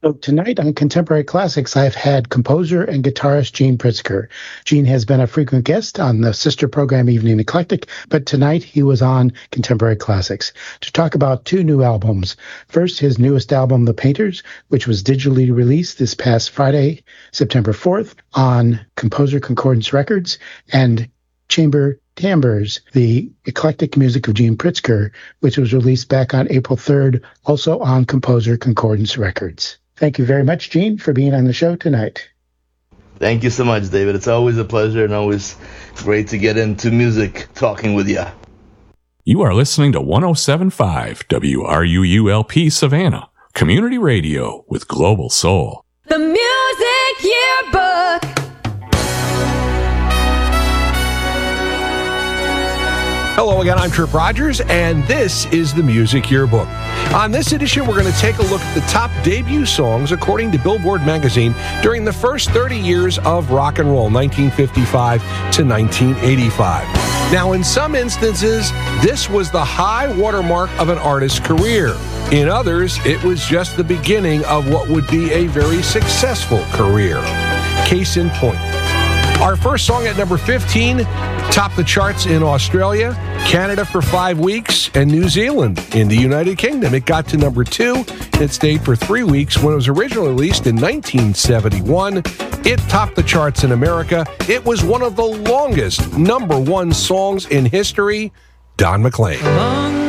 So tonight on Contemporary Classics, I've had composer and guitarist Gene Pritzker. Gene has been a frequent guest on the sister program Evening Eclectic, but tonight he was on Contemporary Classics to talk about two new albums. First, his newest album, The Painters, which was digitally released this past Friday, September 4th, on Composer Concordance Records, and Chamber Timbres, the eclectic music of Gene Pritzker, which was released back on April 3rd, also on Composer Concordance Records. Thank you very much, Gene, for being on the show tonight. Thank you so much, David. It's always a pleasure and always great to get into music talking with you. You are listening to 107.5 WRUULP Savannah, Community Radio with Global Soul. The Music Yearbook. Hello again, I'm Trip Rogers, and this is the Music Yearbook. On this edition, we're going to take a look at the top debut songs according to Billboard magazine during the first 30 years of rock and roll, 1955 to 1985. Now, in some instances, this was the high watermark of an artist's career. In others, it was just the beginning of what would be a very successful career. Case in point. Our first song at number 15 topped the charts in Australia, Canada for 5 weeks, and New Zealand. In the United Kingdom, it got to number 2. It stayed for 3 weeks. When it was originally released in 1971, it topped the charts in America. It was one of the longest number 1 songs in history. Don McLean.